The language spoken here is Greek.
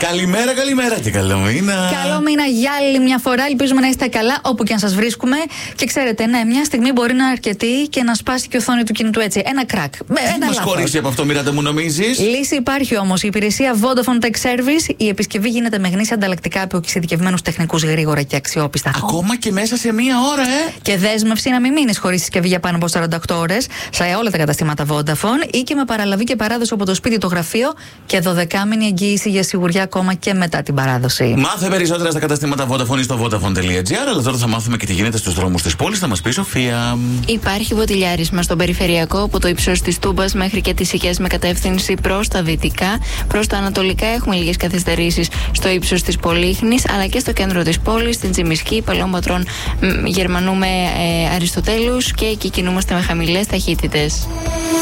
Καλημέρα και καλό μήνα. Καλό μήνα για άλλη μια φορά. Ελπίζουμε να είστε καλά όπου και αν σας βρίσκουμε. Και ξέρετε, ναι, μια στιγμή μπορεί να είναι αρκετή και να σπάσει και η οθόνη του κινητού έτσι. Ένα κρακ. Μας χωρίσει από αυτό, Μιράντα μου, νομίζεις? Λύση υπάρχει όμως. Η υπηρεσία Vodafone Tech Service. Η επισκευή γίνεται με γνήσια ανταλλακτικά από εξειδικευμένους τεχνικούς γρήγορα και αξιόπιστα. Ακόμα και μέσα σε μία ώρα, Και δέσμευση να μην μείνεις χωρίς συσκευή για πάνω από 48 ώρες σε όλα τα καταστήματα Vodafone ή και με παραλαβή και παράδοση από το σπίτι, το γραφείο και 12μηνη εγγύηση για σιγουριά ακόμα και μετά την παράδοση. Μάθε περισσότερα στα καταστήματα Vodafone στο vodafone.gr. Αλλά τώρα θα μάθουμε και τι γίνεται στους δρόμους της πόλης. Θα μας πει η Σοφία. Υπάρχει βοτιλιάρισμα στον περιφερειακό από το ύψος της Τούμπας μέχρι και τις Οικιές με κατεύθυνση προς τα δυτικά. Προς τα ανατολικά έχουμε λίγες καθυστερήσεις στο ύψος της Πολύχνης, αλλά και στο κέντρο της πόλης, στην Τσιμισκή, Παλαιόμπατρων Γερμανού με Αριστοτέλους, και εκεί κινούμαστε με χαμηλές ταχύτητες.